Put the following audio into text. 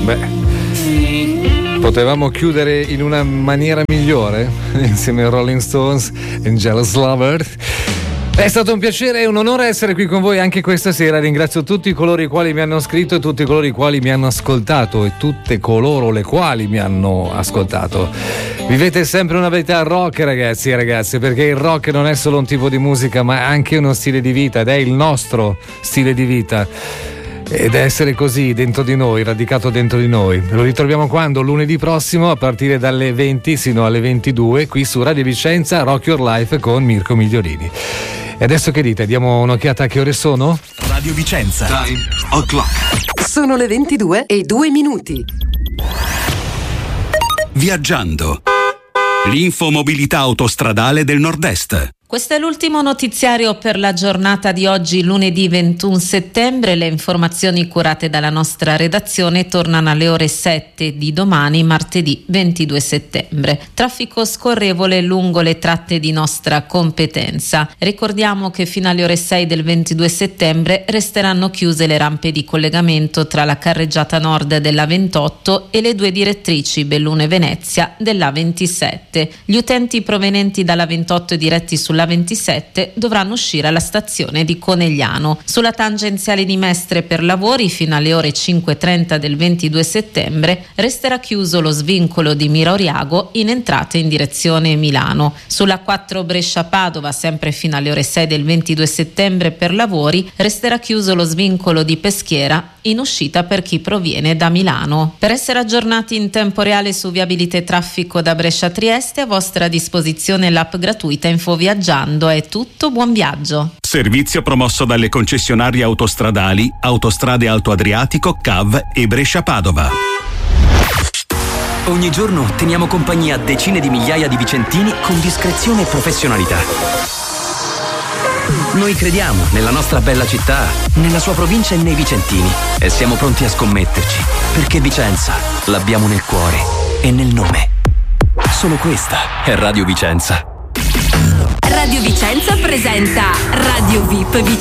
Potevamo chiudere in una maniera migliore insieme ai Rolling Stones e Jealous Lover. È stato un piacere e un onore essere qui con voi anche questa sera. Ringrazio tutti coloro i quali mi hanno scritto e tutti coloro i quali mi hanno ascoltato e tutte coloro le quali mi hanno ascoltato. Vivete sempre una vita rock, ragazzi e ragazze, perché il rock non è solo un tipo di musica ma anche uno stile di vita, ed è il nostro stile di vita. Ed essere così dentro di noi, radicato dentro di noi. Lo ritroviamo quando? Lunedì prossimo a partire dalle 20 sino alle 22 qui su Radio Vicenza, Rock Your Life con Mirko Migliorini. E adesso che dite? Diamo un'occhiata a che ore sono? Radio Vicenza. Time o'clock. Sono le 22:02. Viaggiando. L'infomobilità autostradale del Nord-Est. Questo è l'ultimo notiziario per la giornata di oggi, lunedì 21 settembre. Le informazioni curate dalla nostra redazione tornano alle ore 7 di domani, martedì 22 settembre. Traffico scorrevole lungo le tratte di nostra competenza. Ricordiamo che fino alle ore 6 del 22 settembre resteranno chiuse le rampe di collegamento tra la carreggiata nord della 28 e le due direttrici Belluno-Venezia della 27. Gli utenti provenienti dalla 28 e diretti sulla 27 dovranno uscire alla stazione di Conegliano. Sulla tangenziale di Mestre per lavori fino alle ore 5:30 del 22 settembre resterà chiuso lo svincolo di Mira-Oriago in entrata in direzione Milano. Sulla 4 Brescia-Padova sempre fino alle ore 6 del 22 settembre per lavori resterà chiuso lo svincolo di Peschiera in uscita per chi proviene da Milano. Per essere aggiornati in tempo reale su viabilità e traffico da Brescia a Trieste, a vostra disposizione l'app gratuita InfoViaggiando. È tutto, buon viaggio. Servizio promosso dalle concessionarie autostradali Autostrade Alto Adriatico, CAV e Brescia-Padova. Ogni giorno teniamo compagnia a decine di migliaia di vicentini con discrezione e professionalità. Noi crediamo nella nostra bella città, nella sua provincia e nei vicentini, e siamo pronti a scommetterci, perché Vicenza l'abbiamo nel cuore e nel nome. Solo questa è Radio Vicenza. Radio Vicenza presenta Radio VIP Vicenza.